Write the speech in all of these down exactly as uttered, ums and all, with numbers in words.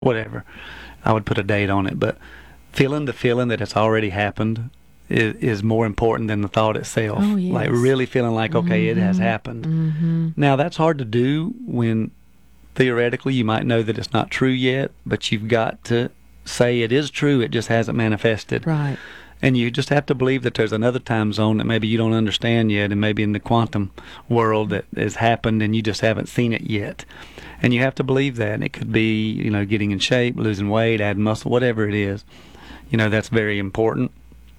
whatever. I would put a date on it, but feeling the feeling that it's already happened is, is more important than the thought itself. Oh, yes. Like really feeling like, okay, mm-hmm. it has happened. Mm-hmm. Now, that's hard to do when theoretically you might know that it's not true yet, but you've got to say it is true, it just hasn't manifested. Right. And you just have to believe that there's another time zone that maybe you don't understand yet, and maybe in the quantum world that has happened and you just haven't seen it yet. And you have to believe that. And it could be, you know, getting in shape, losing weight, adding muscle, whatever it is. You know, that's very important.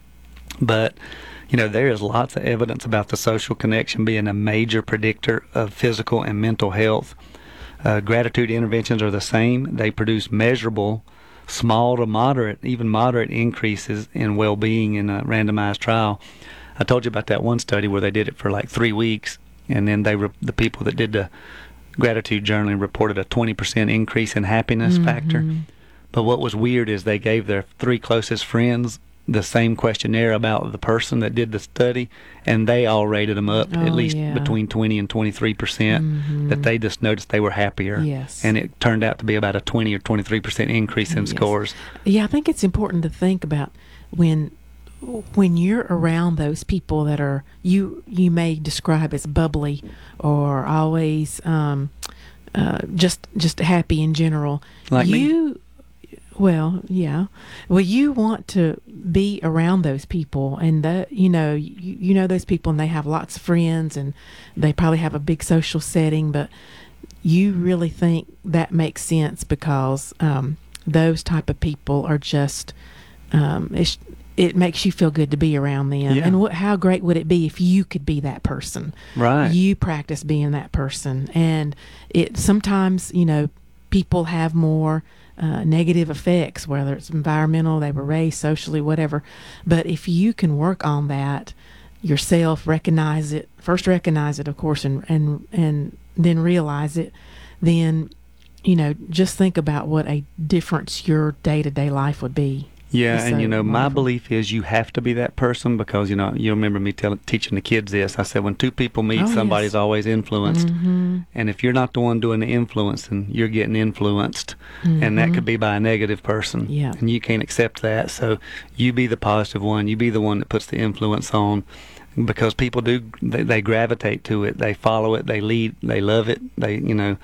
But, you know, there is lots of evidence about the social connection being a major predictor of physical and mental health. Uh, gratitude interventions are the same. They produce measurable, small to moderate, even moderate increases in well-being in a randomized trial. I told you about that one study where they did it for like three weeks, and then they re- the people that did the gratitude journaling reported a twenty percent increase in happiness mm-hmm. factor. But what was weird is they gave their three closest friends the same questionnaire about the person that did the study, and they all rated them up oh, at least yeah. between twenty and twenty-three percent, mm-hmm. that they just noticed they were happier. Yes. And it turned out to be about a twenty or twenty-three percent increase in yes. scores. Yeah, I think it's important to think about when when you're around those people that are, you you may describe as bubbly or always um, uh, just just happy in general. Like you, me? Well, yeah. Well, you want to be around those people, and that, you know, you, you know those people, and they have lots of friends, and they probably have a big social setting, but you really think that makes sense because um, those type of people are just, um, it's, it makes you feel good to be around them. Yeah. And what, how great would it be if you could be that person? Right. You practice being that person, and it sometimes, you know, people have more Uh, negative effects, whether it's environmental, they were raised socially, whatever. But if you can work on that yourself, recognize it, first recognize it, of course, and and and then realize it, then, you know, just think about what a difference your day-to-day life would be. Yeah, It's and so you know, my wonderful. belief is you have to be that person because, you know, you remember me tell, teaching the kids this. I said when two people meet, Oh, somebody's yes. always influenced. Mm-hmm. And if you're not the one doing the influencing, you're getting influenced. Mm-hmm. And that could be by a negative person. Yeah. And you can't accept that. So you be the positive one. You be the one that puts the influence on, because people do, they, they gravitate to it. They follow it. They lead. They love it. They, you know,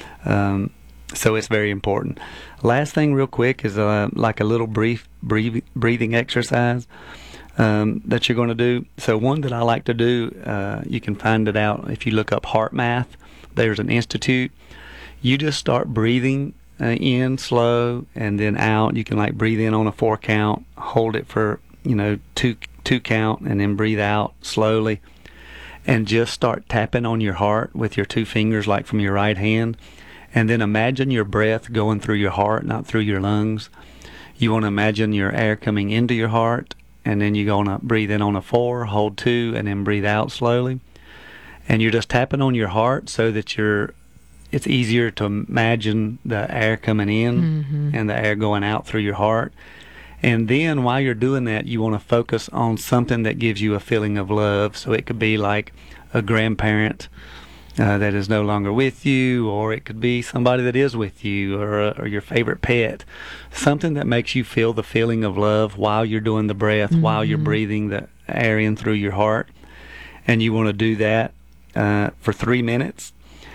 um, so it's very important. Last thing real quick is uh, like a little brief breathing, breathing exercise um, that you're going to do. So one that I like to do, uh, you can find it out if you look up Heart Math. There's an institute. You just start breathing uh, in slow and then out. You can like breathe in on a four count, hold it for, you know, two two count, and then breathe out slowly. And just start tapping on your heart with your two fingers, like from your right hand. And then imagine your breath going through your heart, not through your lungs. You want to imagine your air coming into your heart, and then you're going to breathe in on a four, hold two, and then breathe out slowly. And you're just tapping on your heart so that you're, it's easier to imagine the air coming in Mm-hmm. and the air going out through your heart. And then while you're doing that, you want to focus on something that gives you a feeling of love. So it could be like a grandparent Uh, that is no longer with you, or it could be somebody that is with you, or, uh, or your favorite pet. Something that makes you feel the feeling of love while you're doing the breath, Mm-hmm. while you're breathing the air in through your heart. And you want to do that uh, for three minutes.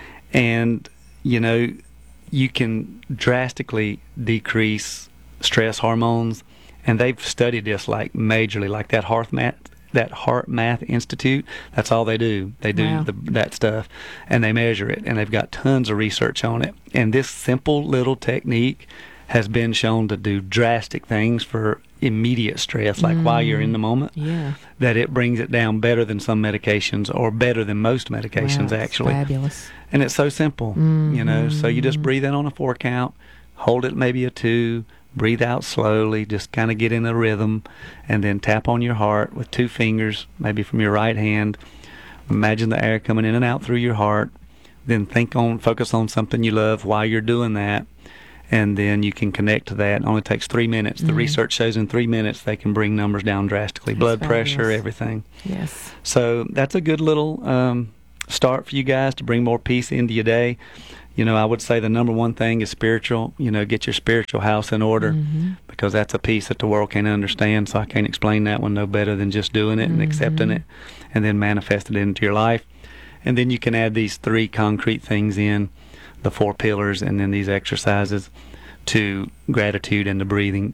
And, you know, you can drastically decrease stress hormones. And they've studied this like majorly, like that heart math. That Heart Math Institute, that's all they do. They do Wow. the, that stuff, and they measure it, and they've got tons of research on it. And this simple little technique has been shown to do drastic things for immediate stress, like Mm. while you're in the moment, Yeah. that it brings it down better than some medications, or better than most medications, Wow, that's actually. fabulous. And it's so simple, you know. So you just Mhm. breathe in on a four count, hold it maybe a two, breathe out slowly, just kind of get in a rhythm, and then tap on your heart with two fingers, maybe from your right hand. Imagine the air coming in and out through your heart. Then think on, focus on something you love while you're doing that, and then you can connect to that. It only takes three minutes. The Mhm. research shows in three minutes they can bring numbers down drastically, That's blood pressure, fabulous. everything. Yes. So that's a good little um, start for you guys to bring more peace into your day. You know, I would say the number one thing is spiritual. You know, get your spiritual house in order, mm-hmm. because that's a piece that the world can't understand. So I can't explain that one no better than just doing it mm-hmm. and accepting it, and then manifest it into your life. And then you can add these three concrete things in, the four pillars, and then these exercises to gratitude and the breathing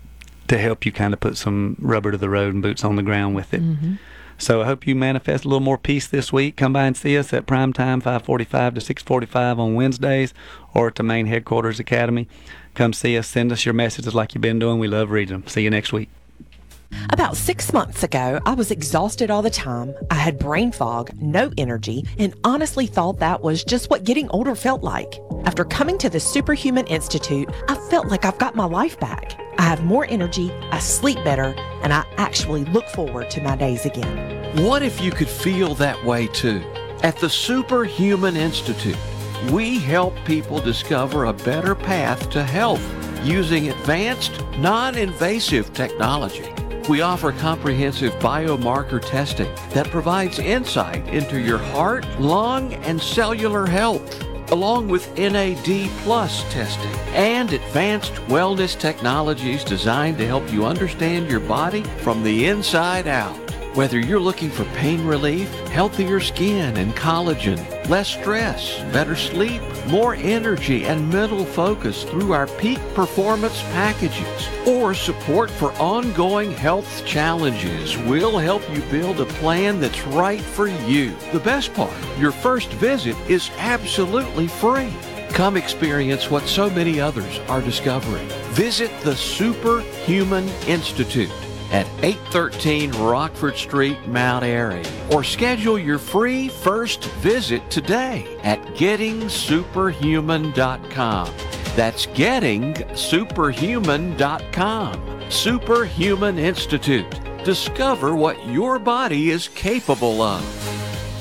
to help you kind of put some rubber to the road and boots on the ground with it. Mm-hmm. So I hope you manifest a little more peace this week. Come by and see us at prime time, five forty-five to six forty-five on Wednesdays, or at the main headquarters academy. Come see us. Send us your messages like you've been doing. We love reading them. See you next week. About six months ago, I was exhausted all the time. I had brain fog, no energy, and honestly thought that was just what getting older felt like. After coming to the Superhuman Institute, I felt like I've got my life back. I have more energy, I sleep better, and I actually look forward to my days again. What if you could feel that way too? At the Superhuman Institute, we help people discover a better path to health using advanced, non-invasive technology. We offer comprehensive biomarker testing that provides insight into your heart, lung, and cellular health, along with N A D plus testing and advanced wellness technologies designed to help you understand your body from the inside out. Whether you're looking for pain relief, healthier skin and collagen, less stress, better sleep, more energy and mental focus through our peak performance packages, or support for ongoing health challenges, we'll help you build a plan that's right for you. The best part, your first visit is absolutely free. Come experience what so many others are discovering. Visit the Superhuman Institute at eight thirteen Rockford Street, Mount Airy, or schedule your free first visit today at getting superhuman dot com. That's getting superhuman dot com. Superhuman Institute. Discover what your body is capable of.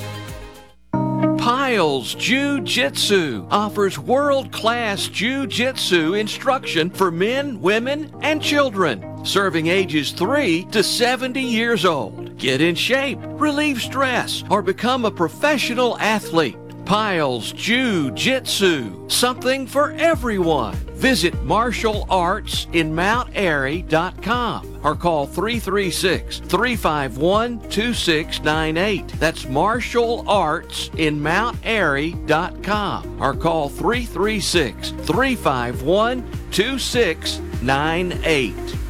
Piles Jiu-Jitsu offers world-class Jiu-Jitsu instruction for men, women, and children, serving ages three to seventy years old. Get in shape, relieve stress, or become a professional athlete. Piles Jiu-Jitsu, something for everyone. Visit martial arts in mount airy dot com or call three three six, three five one, two six nine eight. That's martial arts in mount airy dot com or call three three six, three five one, two six nine eight.